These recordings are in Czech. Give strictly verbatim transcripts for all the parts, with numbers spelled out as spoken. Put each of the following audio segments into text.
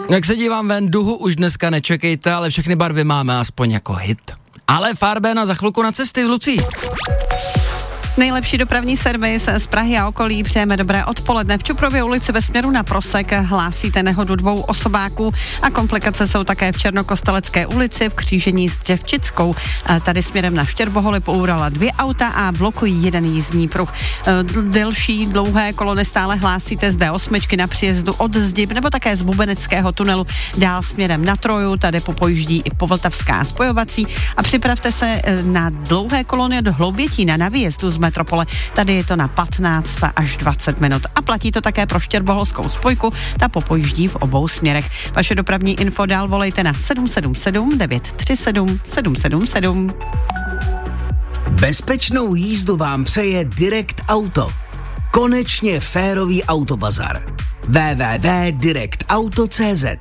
Jak se dívám ven, duhu už dneska nečekejte, ale všechny barvy máme aspoň jako hit. Ale Farbena za chvilku na cesty s Lucí. Nejlepší dopravní servis z Prahy a okolí. Přejeme dobré odpoledne. V Čuprově ulici ve směru na Prosek hlásíte nehodu dvou osobáků a komplikace jsou také v Černokostelecké ulici v křížení s Děvčickou. Tady směrem na Štěrboholy pourala dvě auta a blokují jeden jízdní pruh. Delší dlouhé kolony stále hlásíte z dé osm na příjezdu od Zdib nebo také z Bubeneckého tunelu dál směrem na Troju. Tady popojíždí i povltavská spojovací a připravte se na dlouhé kolony od Hloubětína na výjezdu z metropole. Tady je to na patnáct až dvacet minut. A platí to také pro štěrboholskou spojku, ta popojíždí v obou směrech. Vaše dopravní info dál volejte na sedm sedm sedm devět tři sedm sedm sedm sedm. Bezpečnou jízdu vám přeje Direct Auto. Konečně férový autobazar. w w w tečka direct auto tečka c z.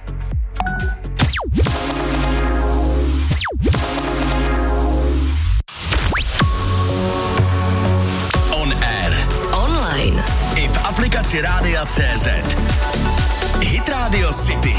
Aplikaci Rádia C Z. Hit Radio City.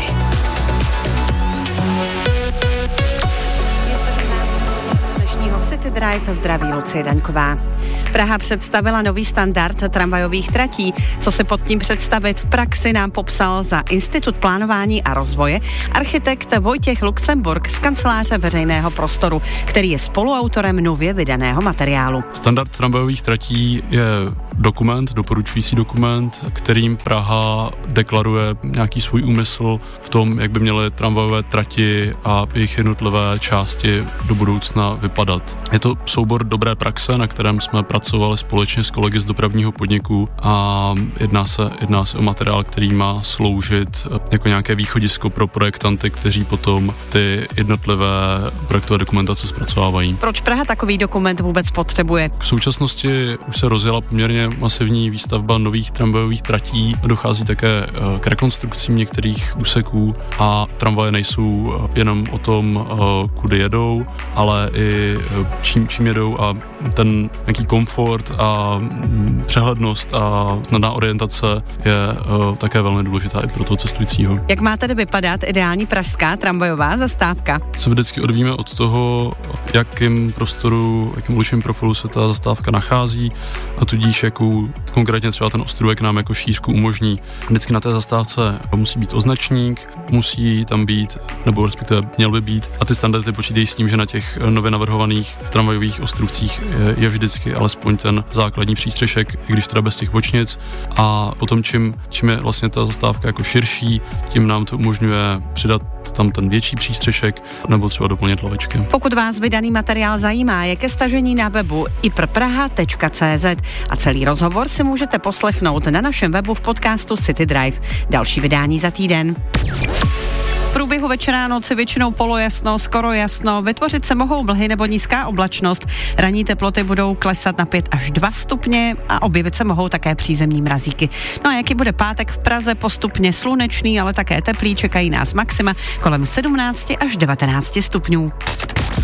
Dnešního City Drive zdraví Lucie Daňková. Praha představila nový standard tramvajových tratí. Co si pod tím představit v praxi, nám popsal za Institut plánování a rozvoje architekt Vojtěch Luxemburg z kanceláře veřejného prostoru, který je spoluautorem nově vydaného materiálu. Standard tramvajových tratí je dokument, doporučující dokument, kterým Praha deklaruje nějaký svůj úmysl v tom, jak by měly tramvajové trati a jejich jednotlivé části do budoucna vypadat. Je to soubor dobré praxe, na kterém jsme pracovali společně s kolegy z dopravního podniku a jedná se, jedná se o materiál, který má sloužit jako nějaké východisko pro projektanty, kteří potom ty jednotlivé projektové dokumentace zpracovávají. Proč Praha takový dokument vůbec potřebuje? V současnosti už se rozjela poměrně masivní výstavba nových tramvajových tratí, dochází také k rekonstrukcím některých úseků a tramvaje nejsou jenom o tom, kudy jedou, ale i čím, čím jedou a ten nějaký komfort a přehlednost a snadná orientace je uh, také velmi důležitá i pro toho cestujícího. Jak má tedy vypadat ideální pražská tramvajová zastávka? Se vždycky odvíjíme od toho, jakým prostoru, jakým uličním profilu se ta zastávka nachází a tudíž jakou konkrétně třeba ten ostrůvek nám jako šířku umožní. Vždycky na té zastávce musí být označník, musí tam být, nebo respektive měl by být a ty standardy počítají s tím, že na těch nově navrhovaných tramvajových ostrůvcích je, je vždycky alespoň ten základní přístřešek, i když teda bez těch bočnic a potom čím, čím je vlastně ta zastávka jako širší, tím nám to umožňuje přidat tam ten větší přístřešek nebo třeba doplnit lavičky. Pokud vás vydaný materiál zajímá, je ke stažení na webu i p r praha tečka c z a celý rozhovor si můžete poslechnout na našem webu v podcastu City Drive. Další vydání za týden. V průběhu večera noci většinou polojasno, skoro jasno, vytvořit se mohou mlhy nebo nízká oblačnost. Ranní teploty budou klesat na pět až dva stupně a objevit se mohou také přízemní mrazíky. No a jaký bude pátek v Praze, postupně slunečný, ale také teplý, čekají nás maxima kolem sedmnáct až devatenáct stupňů.